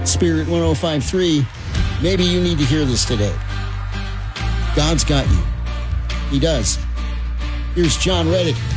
Spirit 105.3. Maybe you need to hear this today. God's got you. He does. Here's John Reddick.